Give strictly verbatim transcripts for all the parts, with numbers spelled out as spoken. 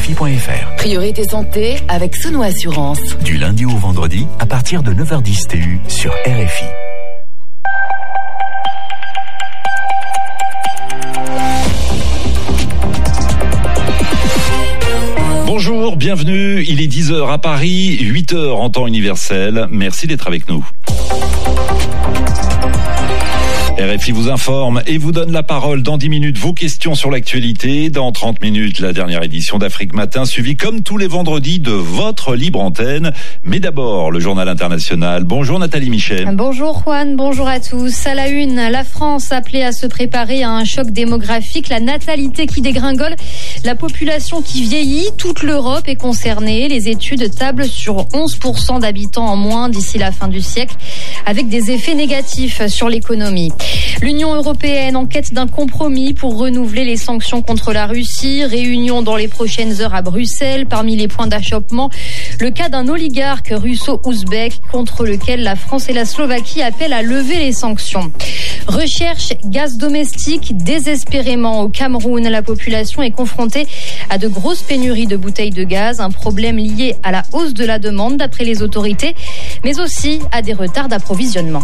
F I point F R. Priorité santé avec Sono Assurance. Du lundi au vendredi à partir de neuf heures dix T U sur R F I. Bonjour, bienvenue, il est dix heures à Paris, huit heures en temps universel. Merci d'être avec nous. R F I vous informe et vous donne la parole dans dix minutes. Vos questions sur l'actualité. Dans trente minutes, la dernière édition d'Afrique Matin, suivie comme tous les vendredis de votre libre antenne. Mais d'abord, le journal international. Bonjour Nathalie Michet. Bonjour Juan, bonjour à tous. À la une, la France appelée à se préparer à un choc démographique. La natalité qui dégringole, la population qui vieillit. Toute l'Europe est concernée. Les études tablent sur onze pour cent d'habitants en moins d'ici la fin du siècle, avec des effets négatifs sur l'économie. L'Union européenne en quête d'un compromis pour renouveler les sanctions contre la Russie. Réunion dans les prochaines heures à Bruxelles. Parmi les points d'achoppement, le cas d'un oligarque russo-ouzbek contre lequel la France et la Slovaquie appellent à lever les sanctions. Recherche gaz domestique désespérément au Cameroun. La population est confrontée à de grosses pénuries de bouteilles de gaz. Un problème lié à la hausse de la demande d'après les autorités, mais aussi à des retards d'approvisionnement.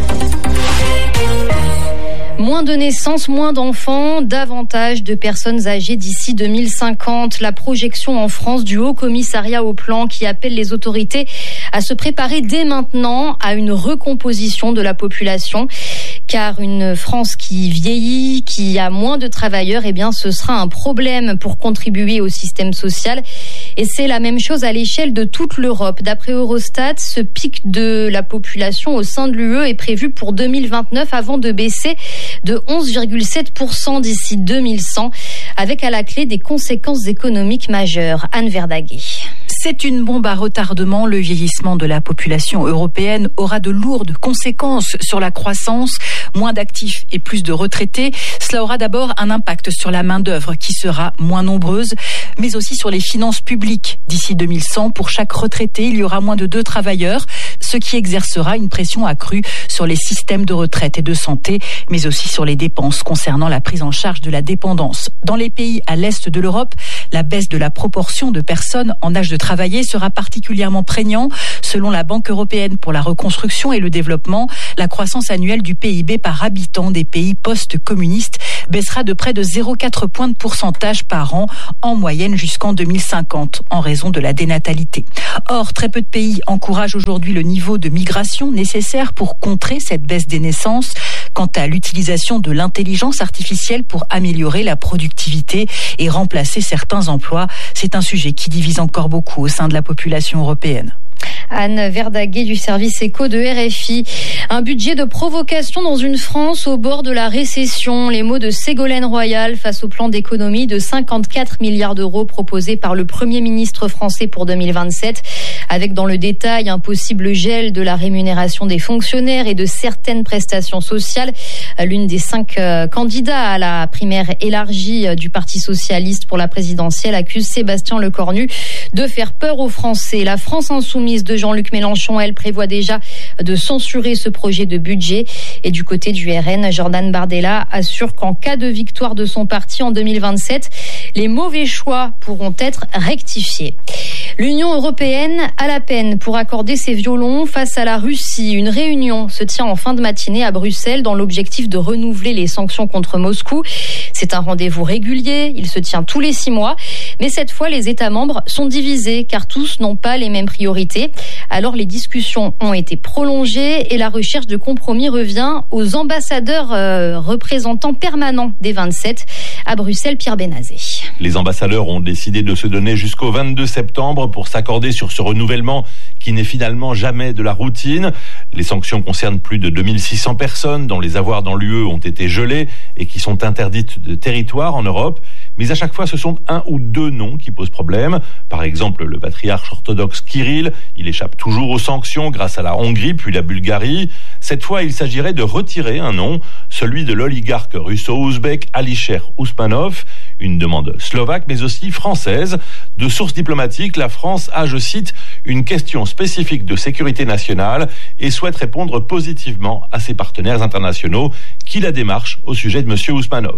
Moins de naissances, moins d'enfants, davantage de personnes âgées d'ici deux mille cinquante. La projection en France du Haut Commissariat au Plan qui appelle les autorités à se préparer dès maintenant à une recomposition de la population. Car une France qui vieillit, qui a moins de travailleurs, eh bien, ce sera un problème pour contribuer au système social. Et c'est la même chose à l'échelle de toute l'Europe. D'après Eurostat, ce pic de la population au sein de l'U E est prévu pour deux mille vingt-neuf avant de baisser de onze virgule sept pour cent d'ici deux mille cent, avec à la clé des conséquences économiques majeures. Anne Verdaguet. C'est une bombe à retardement. Le vieillissement de la population européenne aura de lourdes conséquences sur la croissance. Moins d'actifs et plus de retraités. Cela aura d'abord un impact sur la main-d'œuvre qui sera moins nombreuse, mais aussi sur les finances publiques. D'ici deux mille cent, pour chaque retraité, il y aura moins de deux travailleurs, ce qui exercera une pression accrue sur les systèmes de retraite et de santé, mais aussi sur les dépenses concernant la prise en charge de la dépendance. Dans les pays à l'est de l'Europe, la baisse de la proportion de personnes en âge de travailler sera particulièrement prégnant. Selon la Banque européenne pour la reconstruction et le développement, la croissance annuelle du P I B par habitant des pays post-communistes baissera de près de zéro virgule quatre points de pourcentage par an en moyenne jusqu'en deux mille cinquante en raison de la dénatalité. Or, très peu de pays encouragent aujourd'hui le niveau de migration nécessaire pour contrer cette baisse des naissances. Quant à l'utilisation de l'intelligence artificielle pour améliorer la productivité et remplacer certains emplois, c'est un sujet qui divise encore beaucoup au sein de la population européenne. Anne Verdaguet du service éco de R F I. Un budget de provocation dans une France au bord de la récession. Les mots de Ségolène Royal face au plan d'économie de cinquante-quatre milliards d'euros proposé par le Premier ministre français pour deux mille vingt-sept, avec dans le détail un possible gel de la rémunération des fonctionnaires et de certaines prestations sociales. L'une des cinq euh, candidats à la primaire élargie euh, du Parti socialiste pour la présidentielle accuse Sébastien Lecornu de faire peur aux Français. La France insoumise de Jean-Luc Mélenchon, elle prévoit déjà de censurer ce projet de budget. Et du côté du R N, Jordan Bardella assure qu'en cas de victoire de son parti en deux mille vingt-sept, les mauvais choix pourront être rectifiés. L'Union européenne a la peine pour accorder ses violons face à la Russie. Une réunion se tient en fin de matinée à Bruxelles dans l'objectif de renouveler les sanctions contre Moscou. C'est un rendez-vous régulier, il se tient tous les six mois. Mais cette fois, les États membres sont divisés car tous n'ont pas les mêmes priorités. Alors les discussions ont été prolongées et la recherche de compromis revient aux ambassadeurs euh, représentants permanents des vingt-sept à Bruxelles, Pierre Benazé. Les ambassadeurs ont décidé de se donner jusqu'au vingt-deux septembre pour s'accorder sur ce renouvellement qui n'est finalement jamais de la routine. Les sanctions concernent plus de deux mille six cents personnes dont les avoirs dans l'U E ont été gelés et qui sont interdites de territoire en Europe. Mais à chaque fois, ce sont un ou deux noms qui posent problème. Par exemple, le patriarche orthodoxe Kirill, il échappe toujours aux sanctions grâce à la Hongrie puis la Bulgarie. Cette fois, il s'agirait de retirer un nom, celui de l'oligarque russo-ouzbek Alisher Ousmanov. Une demande slovaque, mais aussi française. De sources diplomatiques, la France a, je cite, une question spécifique de sécurité nationale et souhaite répondre positivement à ses partenaires internationaux qui la démarchent au sujet de M. Ousmanov.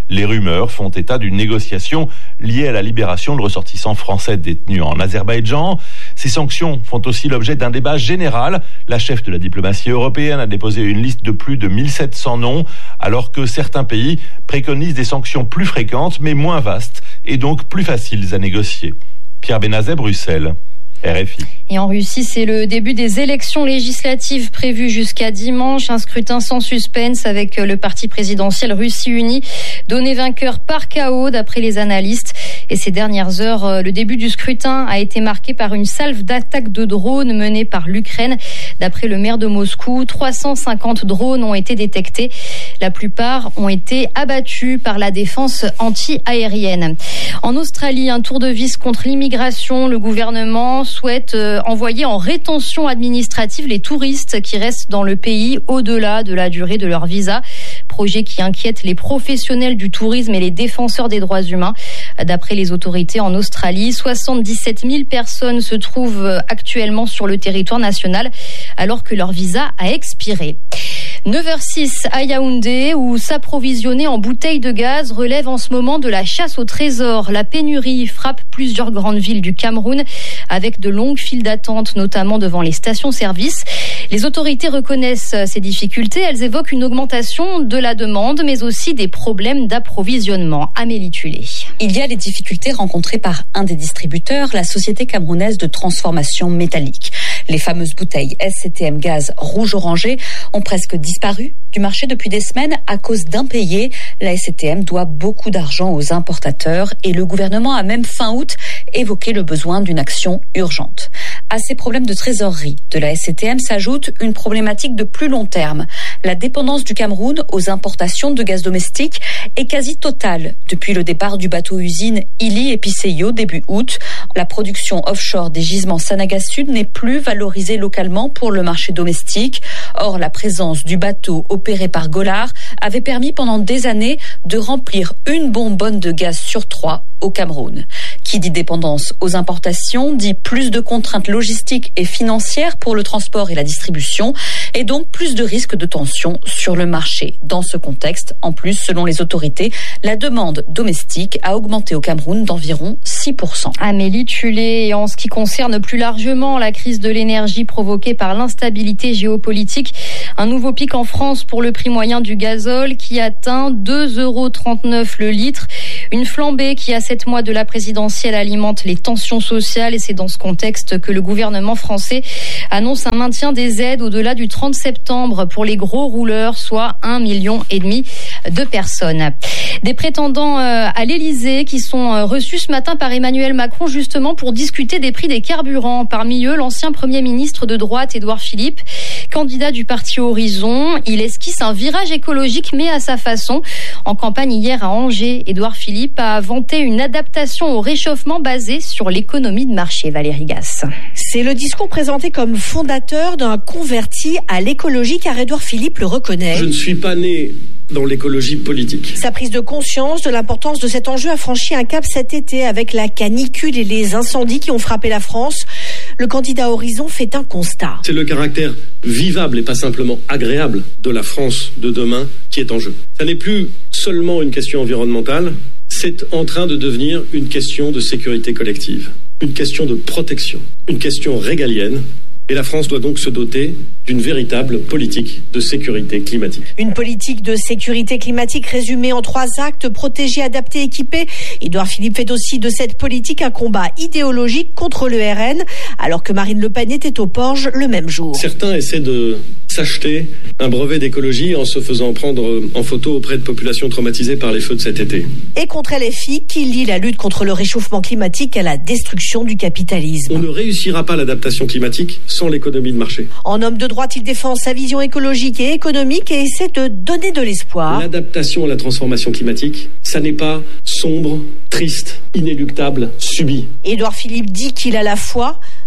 Les rumeurs font état d'une négociation liée à la libération de ressortissants français détenus en Azerbaïdjan. Ces sanctions font aussi l'objet d'un débat général. La chef de la diplomatie européenne a déposé une liste de plus de mille sept cents noms, alors que certains pays préconisent des sanctions plus fréquentes mais moins vastes et donc plus faciles à négocier. Pierre Benazet, Bruxelles. R F I. Et en Russie, c'est le début des élections législatives prévues jusqu'à dimanche. Un scrutin sans suspense avec le parti présidentiel Russie Unie donné vainqueur par K O d'après les analystes. Et ces dernières heures, le début du scrutin a été marqué par une salve d'attaques de drones menée par l'Ukraine. D'après le maire de Moscou, trois cent cinquante drones ont été détectés. La plupart ont été abattus par la défense anti-aérienne. En Australie, un tour de vis contre l'immigration. Le gouvernement souhaite euh, envoyer en rétention administrative les touristes qui restent dans le pays au-delà de la durée de leur visa. Projet qui inquiète les professionnels du tourisme et les défenseurs des droits humains. D'après les autorités en Australie, soixante-dix-sept mille personnes se trouvent actuellement sur le territoire national alors que leur visa a expiré. neuf heures six à Yaoundé, où s'approvisionner en bouteilles de gaz relève en ce moment de la chasse au trésor. La pénurie frappe plusieurs grandes villes du Cameroun avec de longues files d'attente, notamment devant les stations-service. Les autorités reconnaissent ces difficultés. Elles évoquent une augmentation de la demande, mais aussi des problèmes d'approvisionnement. Amélie Tulé. Il y a les difficultés rencontrées par un des distributeurs, la société camerounaise de transformation métallique. Les fameuses bouteilles S C T M Gaz rouge-orangé ont presque disparu du marché depuis des semaines à cause d'impayés. La S C T M doit beaucoup d'argent aux importateurs et le gouvernement a même fin août évoqué le besoin d'une action urgente. À ces problèmes de trésorerie de la S C T M s'ajoute une problématique de plus long terme. La dépendance du Cameroun aux importations de gaz domestique est quasi totale depuis le départ du bateau-usine Ili et Piseyo début août. La production offshore des gisements Sanaga Sud n'est plus valorisée localement pour le marché domestique. Or, la présence du bateau opéré par Golar avait permis pendant des années de remplir une bonbonne de gaz sur trois au Cameroun. Qui dit dépendance aux importations dit plus de contraintes logistiques et financières pour le transport et la distribution et donc plus de risques de tension sur le marché. Dans ce contexte, en plus, selon les autorités, la demande domestique a augmenté au Cameroun d'environ six pour cent. Amélie Tulé, et en ce qui concerne plus largement la crise de l'énergie provoquée par l'instabilité géopolitique, un nouveau pic en France pour le prix moyen du gazole qui atteint deux euros trente-neuf le litre. Une flambée qui, à sept mois de la présidentielle, alimente les tensions sociales et c'est dans ce contexte que le gouvernement français annonce un maintien des aides au-delà du trente septembre pour les gros rouleurs, soit un million et demi de personnes. Des prétendants à l'Élysée qui sont reçus ce matin par Emmanuel Macron justement pour discuter des prix des carburants. Parmi eux, l'ancien Premier ministre de droite, Édouard Philippe, candidat du parti Horizon. Il esquisse un virage écologique mais à sa façon. En campagne hier à Angers, Édouard Philippe a vanté une adaptation au réchauffement basée sur l'économie de marché. Valérie Gasse. C'est le discours présenté comme fondateur d'un converti à l'écologie car Édouard Philippe le reconnaît. Je ne suis pas né dans l'écologie politique. Sa prise de conscience de l'importance de cet enjeu a franchi un cap cet été avec la canicule et les incendies qui ont frappé la France. Le candidat Horizon fait un constat. C'est le caractère vivable et pas simplement agréable de la France de demain qui est en jeu. Ça n'est plus seulement une question environnementale, c'est en train de devenir une question de sécurité collective, une question de protection, une question régalienne. Et la France doit donc se doter d'une véritable politique de sécurité climatique. Une politique de sécurité climatique résumée en trois actes: protéger, adapter, équiper. Édouard Philippe fait aussi de cette politique un combat idéologique contre le R N, alors que Marine Le Pen était au Porge le même jour. Certains essaient de s'acheter un brevet d'écologie en se faisant prendre en photo auprès de populations traumatisées par les feux de cet été. Et contre L F I, qui lie la lutte contre le réchauffement climatique à la destruction du capitalisme. On ne réussira pas l'adaptation climatique sans l'économie de marché. En homme de droite, il défend sa vision écologique et économique et essaie de donner de l'espoir. L'adaptation à la transformation climatique, ça n'est pas sombre, triste, inéluctable, subi. Édouard Philippe dit qu'il a la foi,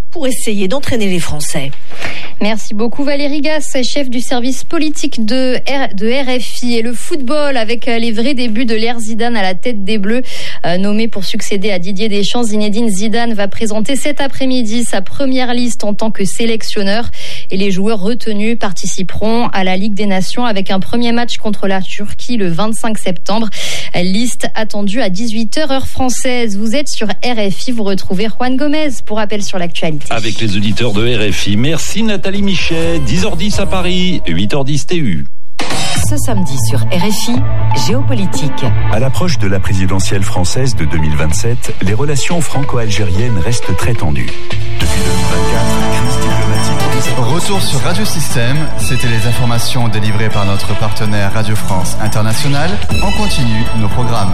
pour essayer d'entraîner les Français. Merci beaucoup Valérie Gasse, chef du service politique de, R- de R F I. Et le football avec les vrais débuts de l'ère Zidane à la tête des Bleus. Euh, nommé pour succéder à Didier Deschamps, Zinedine Zidane va présenter cet après-midi sa première liste en tant que sélectionneur. Et les joueurs retenus participeront à la Ligue des Nations avec un premier match contre la Turquie le vingt-cinq septembre. Liste attendue à dix-huit heures heure française. Vous êtes sur R F I, vous retrouvez Juan Gomez pour rappel sur l'actualité. Avec les auditeurs de R F I. Merci Nathalie Michet, dix heures dix à Paris, huit heures dix T U. Ce samedi sur R F I, géopolitique. À l'approche de la présidentielle française de deux mille vingt-sept, les relations franco-algériennes restent très tendues. Depuis deux mille vingt-quatre, crise diplomatique. Retour sur Radio Système, c'était les informations délivrées par notre partenaire Radio France Internationale. On continue nos programmes.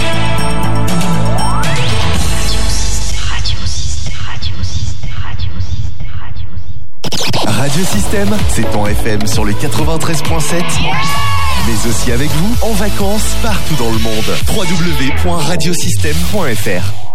Radio Système, c'est en F M sur le quatre-vingt-treize virgule sept, mais aussi avec vous en vacances partout dans le monde. w w w point radiosystème point f r